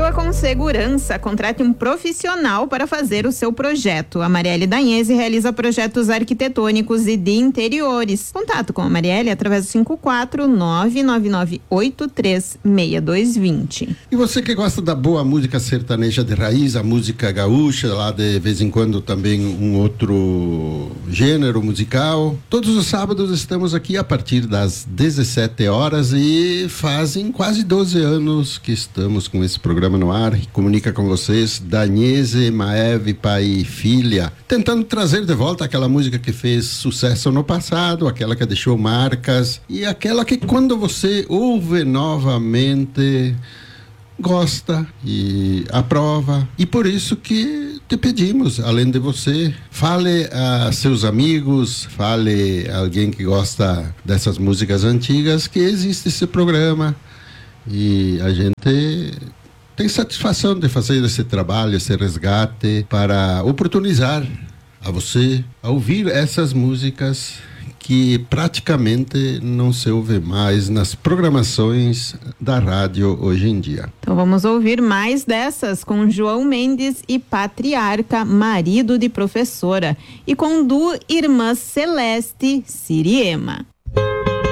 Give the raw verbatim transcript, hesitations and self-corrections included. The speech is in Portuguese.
Construa com segurança. Contrate um profissional para fazer o seu projeto. A Marielle Danhese realiza projetos arquitetônicos e de interiores. Contato com a Marielle através do cinco quatro nove nove nove oito três seis dois dois zero. E você que gosta da boa música sertaneja de raiz, a música gaúcha, lá de vez em quando também um outro gênero musical. Todos os sábados estamos aqui a partir das dezessete horas e fazem quase doze anos que estamos com esse programa no ar, que comunica com vocês, Danhese, Maeve, pai e filha, tentando trazer de volta aquela música que fez sucesso no passado, aquela que deixou marcas e aquela que quando você ouve novamente gosta e aprova. E por isso que te pedimos, além de você, fale a seus amigos, fale a alguém que gosta dessas músicas antigas, que existe esse programa e a gente tem satisfação de fazer esse trabalho, esse resgate para oportunizar a você a ouvir essas músicas que praticamente não se ouve mais nas programações da rádio hoje em dia. Então vamos ouvir mais dessas com João Mendes e Patriarca, marido de professora, e com Du Irmã Celeste Siriema.